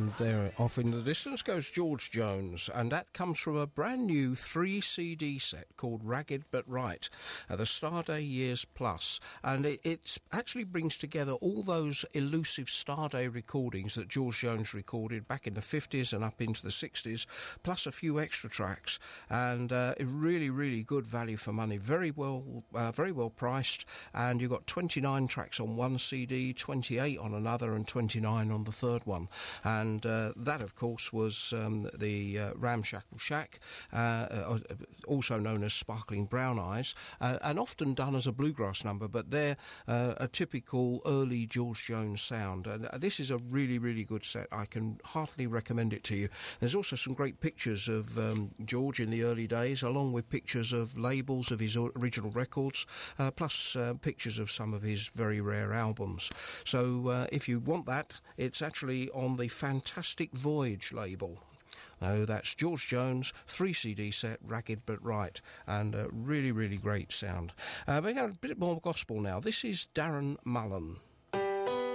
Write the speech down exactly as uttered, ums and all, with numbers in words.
And there, off in the distance, goes George Jones, and that comes from a brand new three C D set called Ragged But Right, uh, the Starday Years Plus, and it it's actually brings together all those elusive Starday recordings that George Jones recorded back in the fifties and up into the sixties, plus a few extra tracks, and uh, really, really good value for money, very well, uh, very well priced, and you've got twenty-nine tracks on one C D, twenty-eight on another, and twenty-nine on the third one. And uh, that, of course, was um, the uh, Ramshackle Shack, uh, uh, also known as Sparkling Brown Eyes, uh, and often done as a bluegrass number, but they're uh, a typical early George Jones sound. And uh, this is a really, really good set. I can heartily recommend it to you. There's also some great pictures of um, George in the early days, along with pictures of labels of his original records, uh, plus uh, pictures of some of his very rare albums. So uh, if you want that, it's actually on the Fantastic Voyage label. No, that's George Jones, three C D set, Ragged But Right, and a really, really great sound. Uh, we got a bit more gospel now. This is Darren Mullen.